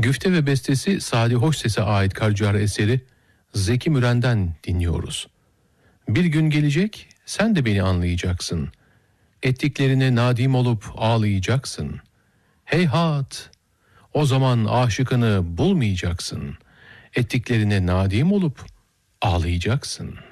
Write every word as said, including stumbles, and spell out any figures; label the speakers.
Speaker 1: Güfte ve bestesi Sadi Hoşses'e ait Karciğer eseri Zeki Müren'den dinliyoruz. Bir gün gelecek, sen de beni anlayacaksın. Ettiklerine nadim olup ağlayacaksın. Heyhat! O zaman aşıkını bulmayacaksın. Ettiklerine nadim olup ağlayacaksın.